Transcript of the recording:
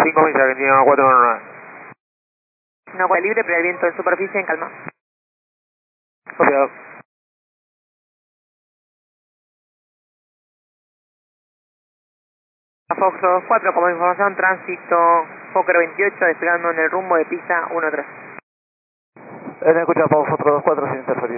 5 millas, Argentina 419. Una cuenta libre, pero el viento en superficie en calma. Copiado. Fox 4 como información, tránsito Fokker 28 despegando en el rumbo de pista 13. Escucha, Fox 424 sin interferir.